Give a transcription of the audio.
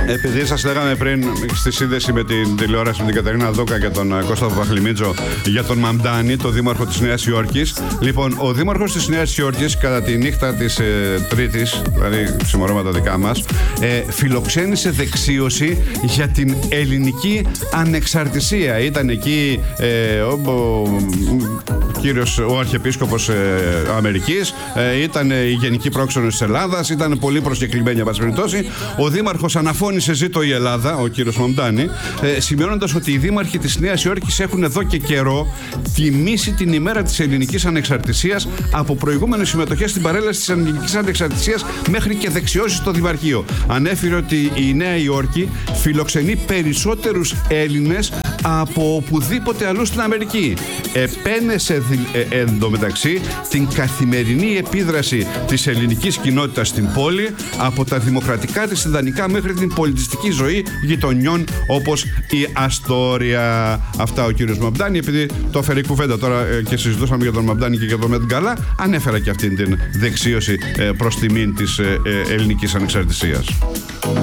Επειδή σας λέγαμε πριν στη σύνδεση με την τηλεόραση με την Κατερίνα Δόκα και τον Κώστα Παπαχλημίτζο για τον Μαμντάνη, τον δήμαρχο της Νέας Υόρκης. Λοιπόν, ο δήμαρχος της Νέας Υόρκης κατά τη νύχτα της Τρίτης, δηλαδή ξημερώματα δικά μας, φιλοξένησε δεξίωση για την ελληνική ανεξαρτησία. Ήταν εκεί ο Αρχιεπίσκοπος Αμερικής, ήταν η Γενική Πρόξενος της Ελλάδας, ήταν πολύ προσκεκλημένοι εν πάση περιπτώσει. Ο δήμαρχος αναφώνησε «Ζήτω η Ελλάδα», ο κύριος Μαμντάνη, σημειώνοντας ότι οι δήμαρχοι της Νέας Υόρκης έχουν εδώ και καιρό τιμήσει την ημέρα της ελληνικής ανεξαρτησίας από προηγούμενες συμμετοχές στην παρέλαση της ελληνικής ανεξαρτησίας μέχρι και δεξιώσεις στο Δημαρχείο. Ανέφερε ότι η Νέα Υόρκη φιλοξενεί περισσότερους Έλληνες από οπουδήποτε αλλού στην Αμερική. Επένεσε εντωμεταξύ την καθημερινή επίδραση της ελληνικής κοινότητας στην πόλη, από τα δημοκρατικά της ιδανικά μέχρι την πολιτιστική ζωή γειτονιών όπως η Αστόρια. Αυτά ο κύριος Μαμντάνη. Επειδή το έφερε η κουβέντα τώρα και συζητούσαμε για τον Μαμντάνη και για τον Met Gala, ανέφερα και αυτήν την δεξίωση προς τιμήν της ελληνικής ανεξαρτησίας.